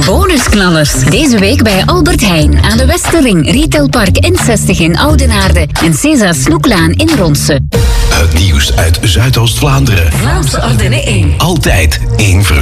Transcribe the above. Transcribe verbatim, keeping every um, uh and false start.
Bonusknallers. Deze week bij Albert Heijn aan de Westerring, Retailpark N zestig in Oudenaarde en César Snoeklaan in Ronse. Het nieuws uit Zuidoost-Vlaanderen. Vlaamse Ardennen één. Altijd één